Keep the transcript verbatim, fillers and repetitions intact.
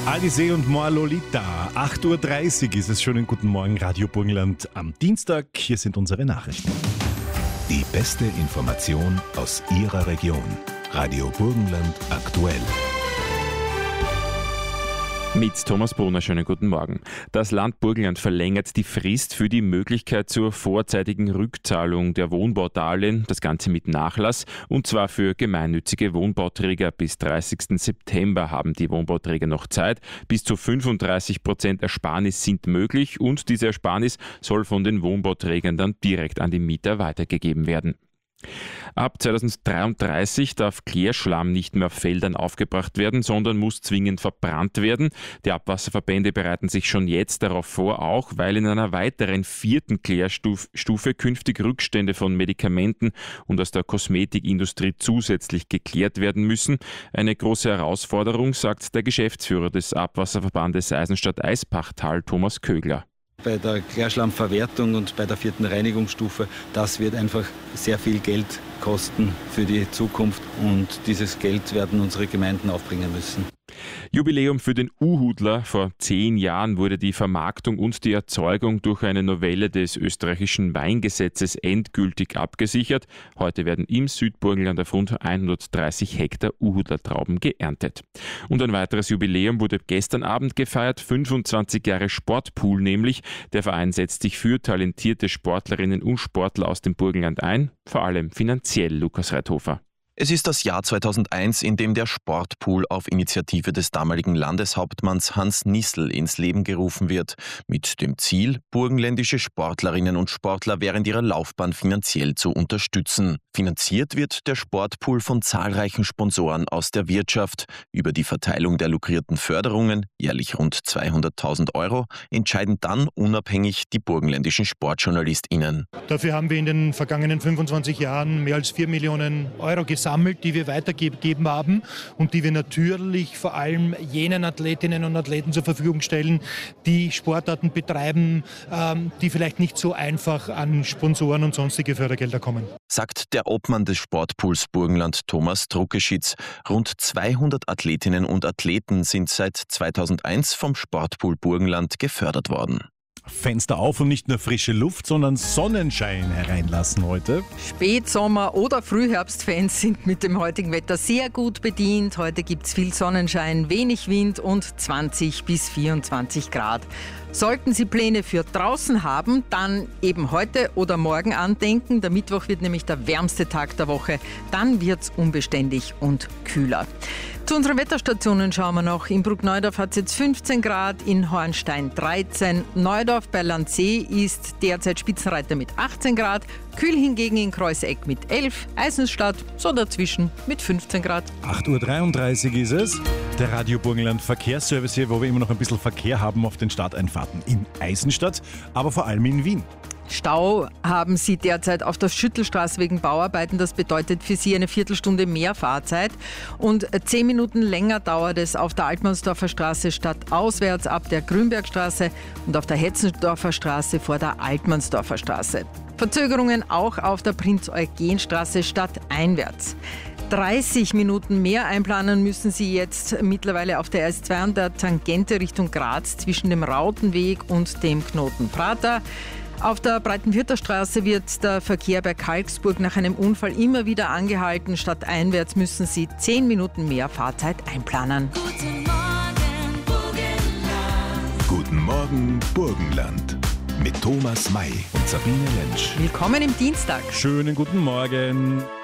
Alizé und Moi Lolita. acht Uhr dreißig ist es. Schönen guten Morgen, Radio Burgenland am Dienstag. Hier sind unsere Nachrichten. Die beste Information aus Ihrer Region. Radio Burgenland aktuell. Mit Thomas Brunner, schönen guten Morgen. Das Land Burgenland verlängert die Frist für die Möglichkeit zur vorzeitigen Rückzahlung der Wohnbaudarlehen, das Ganze mit Nachlass, und zwar für gemeinnützige Wohnbauträger. Bis dreißigsten September haben die Wohnbauträger noch Zeit. Bis zu fünfunddreißig Prozent Ersparnis sind möglich und diese Ersparnis soll von den Wohnbauträgern dann direkt an die Mieter weitergegeben werden. Ab zweitausenddreiunddreißig darf Klärschlamm nicht mehr auf Feldern aufgebracht werden, sondern muss zwingend verbrannt werden. Die Abwasserverbände bereiten sich schon jetzt darauf vor, auch weil in einer weiteren vierten Klärstufe künftig Rückstände von Medikamenten und aus der Kosmetikindustrie zusätzlich geklärt werden müssen. Eine große Herausforderung, sagt der Geschäftsführer des Abwasserverbandes Eisenstadt-Eispachtal, Thomas Kögler. Bei der Klärschlammverwertung und bei der vierten Reinigungsstufe, das wird einfach sehr viel Geld kosten für die Zukunft und dieses Geld werden unsere Gemeinden aufbringen müssen. Jubiläum für den Uhudler. Vor zehn Jahren wurde die Vermarktung und die Erzeugung durch eine Novelle des österreichischen Weingesetzes endgültig abgesichert. Heute werden im Südburgenland auf rund hundertdreißig Hektar Uhudler-Trauben geerntet. Und ein weiteres Jubiläum wurde gestern Abend gefeiert, fünfundzwanzig Jahre Sportpool nämlich. Der Verein setzt sich für talentierte Sportlerinnen und Sportler aus dem Burgenland ein, vor allem finanziell, Lukas Reithofer. Es ist das Jahr zweitausendeins, in dem der Sportpool auf Initiative des damaligen Landeshauptmanns Hans Nissl ins Leben gerufen wird, mit dem Ziel, burgenländische Sportlerinnen und Sportler während ihrer Laufbahn finanziell zu unterstützen. Finanziert wird der Sportpool von zahlreichen Sponsoren aus der Wirtschaft. Über die Verteilung der lukrierten Förderungen, jährlich rund zweihunderttausend Euro, entscheiden dann unabhängig die burgenländischen SportjournalistInnen. Dafür haben wir in den vergangenen fünfundzwanzig Jahren mehr als vier Millionen Euro gesammelt, die wir weitergegeben haben und die wir natürlich vor allem jenen Athletinnen und Athleten zur Verfügung stellen, die Sportarten betreiben, die vielleicht nicht so einfach an Sponsoren und sonstige Fördergelder kommen. Sagt der Obmann des Sportpools Burgenland, Thomas Druckeschitz. Rund zweihundert Athletinnen und Athleten sind seit zweitausendeins vom Sportpool Burgenland gefördert worden. Fenster auf und nicht nur frische Luft, sondern Sonnenschein hereinlassen heute. Spätsommer- oder Frühherbstfans sind mit dem heutigen Wetter sehr gut bedient. Heute gibt es viel Sonnenschein, wenig Wind und zwanzig bis vierundzwanzig Grad. Sollten Sie Pläne für draußen haben, dann eben heute oder morgen andenken. Der Mittwoch wird nämlich der wärmste Tag der Woche. Dann wird es unbeständig und kühler. Zu unseren Wetterstationen schauen wir noch. In Bruckneudorf hat es jetzt fünfzehn Grad, in Hornstein dreizehn. Neudorf bei Landsee ist derzeit Spitzenreiter mit achtzehn Grad. Kühl hingegen in Kreuzeck mit elf. Eisenstadt so dazwischen mit fünfzehn Grad. acht Uhr dreiunddreißig ist es. Der Radio Burgenland Verkehrsservice hier, wo wir immer noch ein bisschen Verkehr haben auf den Starteinfahrten in Eisenstadt, aber vor allem in Wien. Stau haben Sie derzeit auf der Schüttelstraße wegen Bauarbeiten. Das bedeutet für Sie eine Viertelstunde mehr Fahrzeit. Und zehn Minuten länger dauert es auf der Altmannsdorfer Straße stadtauswärts ab der Grünbergstraße und auf der Hetzendorfer Straße vor der Altmannsdorfer Straße. Verzögerungen auch auf der Prinz-Eugen-Straße stadteinwärts. dreißig Minuten mehr einplanen müssen Sie jetzt mittlerweile auf der R S zwei an der Tangente Richtung Graz zwischen dem Rautenweg und dem Knoten Prater. Auf der Breitenvierter Straße wird der Verkehr bei Kalksburg nach einem Unfall immer wieder angehalten. Stadteinwärts müssen Sie zehn Minuten mehr Fahrzeit einplanen. Guten Morgen, Burgenland. Guten Morgen, Burgenland. Mit Thomas May und Sabine Lentsch. Willkommen im Dienstag. Schönen guten Morgen.